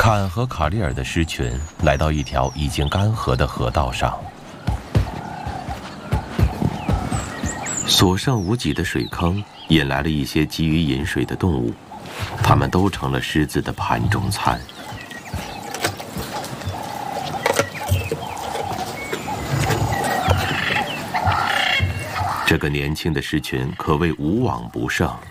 坎和卡利尔的狮群来到一条已经干涸的河道上，所剩无几的水坑引来了一些急于饮水的动物，它们都成了狮子的盘中餐。这个年轻的狮群可谓无往不胜。